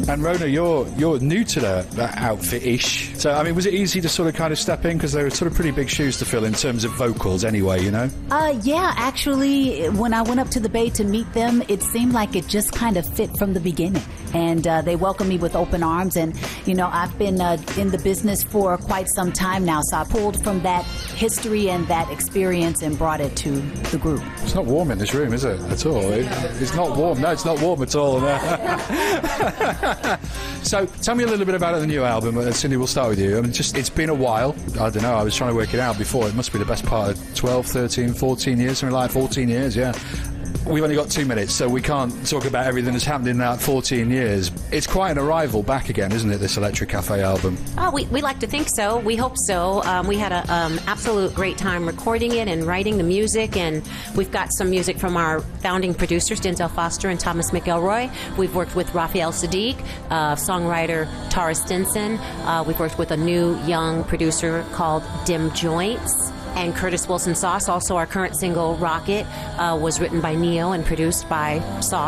And Rona, you're new to that outfit-ish. So, I mean, was it easy to sort of kind of step in? Because they were sort of pretty big shoes to fill in terms of vocals anyway, you know? Yeah, actually, when I went up to the Bay to meet them, it seemed like it just kind of fit from the beginning. And they welcomed me with open arms. And, you know, I've been in the business for quite some time now. So I pulled from that history and that experience and brought it to the group. It's not warm in this room, is it, at all? It's not warm. No, it's not warm at all. So, tell me a little bit about the new album. Cindy, we'll start with you. I mean, it's been a while. I don't know, I was trying to work it out before. It must be the best part of 12, 13, 14 years, something like 14 years, yeah. We've only got 2 minutes, so we can't talk about everything that's happened in that 14 years. It's quite an arrival back again, isn't it, this Electric Cafe album? Oh, we like to think so. We hope so. We had an absolute great time recording it and writing the music, and we've got some music from our founding producers, Denzel Foster and Thomas McElroy. We've worked with Raphael Sadiq, songwriter Tara Stinson. We've worked with a new young producer called Dim Joints. And Curtis Wilson Sauce, also our current single, Rocket, was written by Neo and produced by Sauce.